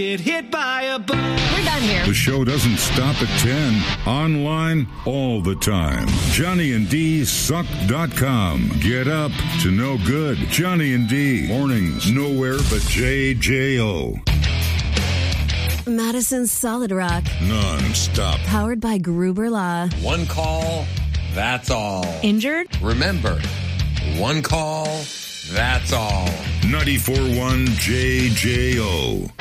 Get hit by a bus. We're done here. The show doesn't stop at 10. Online all the time. JohnnyandDSuck.com. Get up to no good. Johnny and D. Mornings. Nowhere but JJO. Madison Solid Rock. Non-stop. Powered by Gruber Law. One call, that's all. Injured? Remember, one call, that's all. 94.1 JJO.